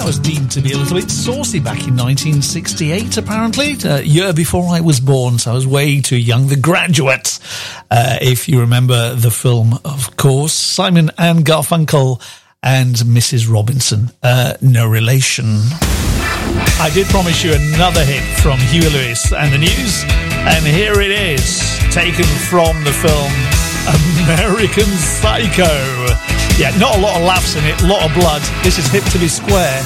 was deemed to be a little bit saucy back in 1968, apparently. A year before I was born, so I was way too young. The Graduate, if you remember the film, of course. Simon and Garfunkel and Mrs. Robinson. No relation. I did promise you another hit from Huey Lewis and the News, and here it is, taken from the film American Psycho. Yeah, not a lot of laughs in it, a lot of blood. This is Hip to Be Square.